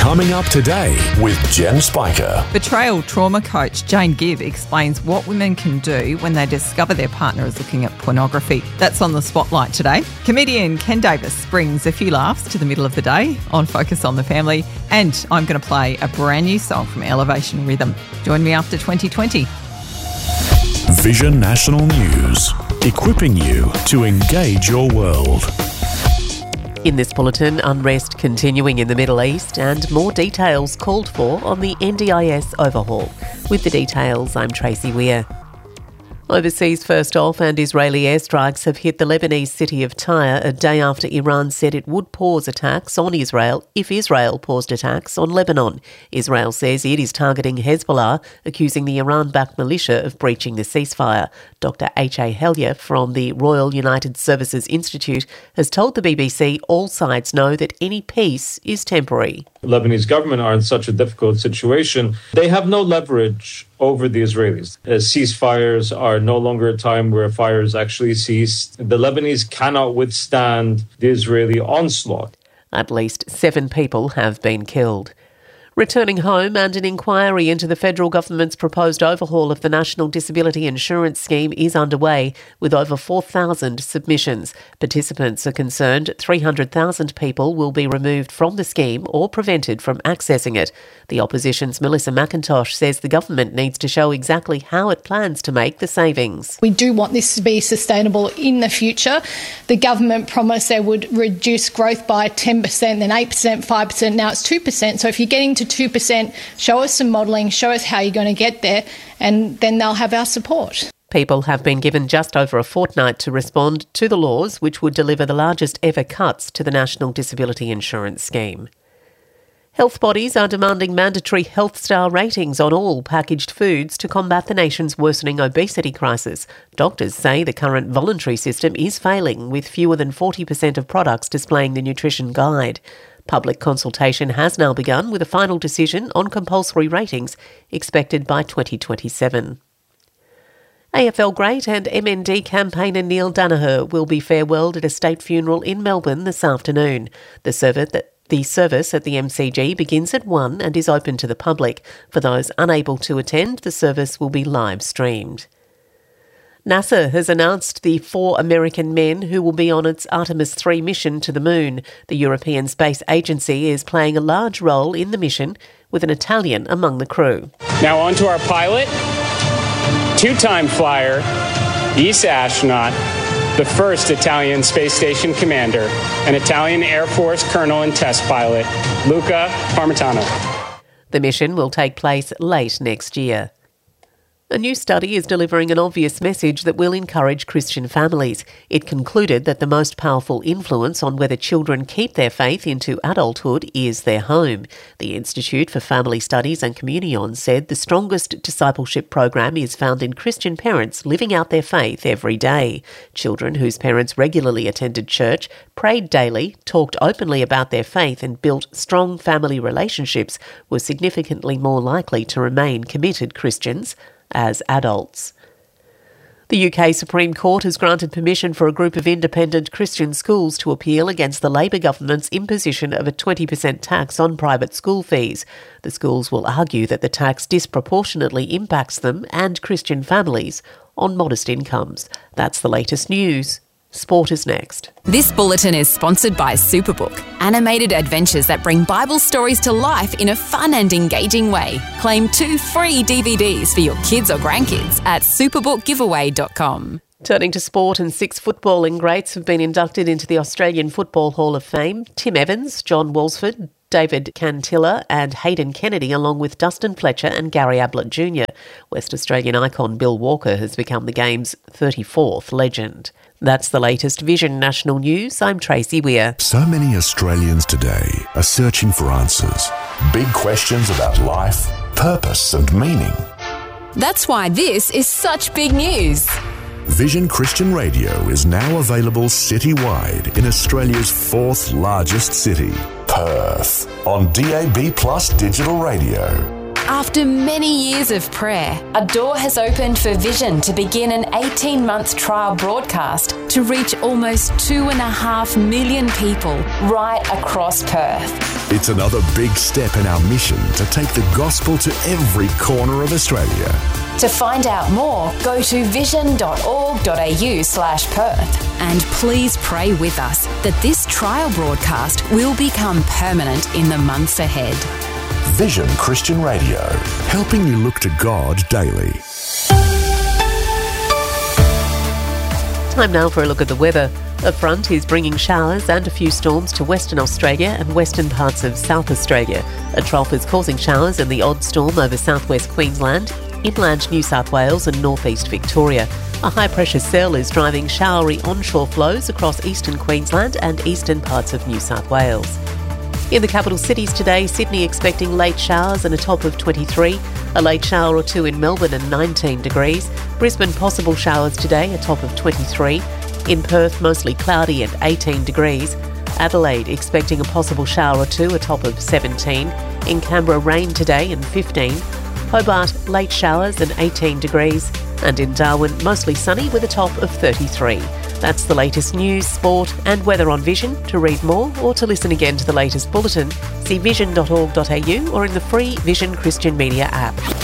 Coming up today with Jen Spiker. Betrayal trauma coach Jane Gibb explains what women can do when they discover their partner is looking at pornography. That's on the spotlight today. Comedian Ken Davis brings a few laughs to the middle of the day on Focus on the Family, and I'm going to play a brand new song from Elevation Rhythm. Join me after 2020. Vision National News, equipping you to engage your world. In this bulletin, unrest continuing in the Middle East and more details called for on the NDIS overhaul. With the details, I'm Tracy Weir. Overseas first off, and Israeli airstrikes have hit the Lebanese city of Tyre a day after Iran said it would pause attacks on Israel if Israel paused attacks on Lebanon. Israel says it is targeting Hezbollah, accusing the Iran-backed militia of breaching the ceasefire. Dr. H.A. Hellier from the Royal United Services Institute has told the BBC all sides know that any peace is temporary. The Lebanese government are in such a difficult situation. They have no leverage over the Israelis. Ceasefires are no longer a time where fires actually ceased. The Lebanese cannot withstand the Israeli onslaught. At least 7 people have been killed. Returning home, and an inquiry into the federal government's proposed overhaul of the National Disability Insurance Scheme is underway, with over 4,000 submissions. Participants are concerned 300,000 people will be removed from the scheme or prevented from accessing it. The opposition's Melissa McIntosh says the government needs to show exactly how it plans to make the savings. We do want this to be sustainable in the future. The government promised they would reduce growth by 10%, then 8%, 5%, now it's 2%. So if you're getting to 2%, show us some modelling, show us how you're going to get there, and then they'll have our support. People have been given just over a fortnight to respond to the laws, which would deliver the largest ever cuts to the National Disability Insurance Scheme. Health bodies are demanding mandatory health star ratings on all packaged foods to combat the nation's worsening obesity crisis. Doctors say the current voluntary system is failing, with fewer than 40% of products displaying the nutrition guide. Public consultation has now begun, with a final decision on compulsory ratings expected by 2027. AFL great and MND campaigner Neil Daniher will be farewelled at a state funeral in Melbourne this afternoon. The service at the MCG begins at 1 and is open to the public. For those unable to attend, the service will be live streamed. NASA has announced the 4 American men who will be on its Artemis 3 mission to the moon. The European Space Agency is playing a large role in the mission, with an Italian among the crew. Now on to our pilot, 2-time flyer, ESA astronaut, the first Italian space station commander, an Italian Air Force colonel and test pilot, Luca Parmitano. The mission will take place late next year. A new study is delivering an obvious message that will encourage Christian families. It concluded that the most powerful influence on whether children keep their faith into adulthood is their home. The Institute for Family Studies and Communion said the strongest discipleship program is found in Christian parents living out their faith every day. Children whose parents regularly attended church, prayed daily, talked openly about their faith and built strong family relationships were significantly more likely to remain committed Christians as adults. The UK Supreme Court has granted permission for a group of independent Christian schools to appeal against the Labor government's imposition of a 20% tax on private school fees. The schools will argue that the tax disproportionately impacts them and Christian families on modest incomes. That's the latest news. Sport is next. This bulletin is sponsored by Superbook, animated adventures that bring Bible stories to life in a fun and engaging way. Claim 2 free DVDs for your kids or grandkids at superbookgiveaway.com. Turning to sport, and 6 footballing greats have been inducted into the Australian Football Hall of Fame. Tim Evans, John Walsford, David Cantilla and Hayden Kennedy, along with Dustin Fletcher and Gary Ablett Jr. West Australian icon Bill Walker has become the game's 34th legend. That's the latest Vision National News. I'm Tracy Weir. So many Australians today are searching for answers. Big questions about life, purpose and meaning. That's why this is such big news. Vision Christian Radio is now available citywide in Australia's 4th largest city, Perth, on DAB+ digital radio. After many years of prayer, a door has opened for Vision to begin an 18-month trial broadcast to reach almost 2.5 million people right across Perth. It's another big step in our mission to take the gospel to every corner of Australia. To find out more, go to vision.org.au/Perth. And please pray with us that this trial broadcast will become permanent in the months ahead. Vision Christian Radio, helping you look to God daily. Time now for a look at the weather. A front is bringing showers and a few storms to Western Australia and western parts of South Australia. A trough is causing showers and the odd storm over southwest Queensland, inland New South Wales and northeast Victoria. A high-pressure cell is driving showery onshore flows across eastern Queensland and eastern parts of New South Wales. In the capital cities today, Sydney expecting late showers and a top of 23, a late shower or two in Melbourne and 19 degrees, Brisbane possible showers today, a top of 23, in Perth mostly cloudy and 18 degrees, Adelaide expecting a possible shower or two, a top of 17, in Canberra rain today and 15, Hobart late showers and 18 degrees, and in Darwin mostly sunny with a top of 33. That's the latest news, sport and weather on Vision. To read more or to listen again to the latest bulletin, see vision.org.au or in the free Vision Christian Media app.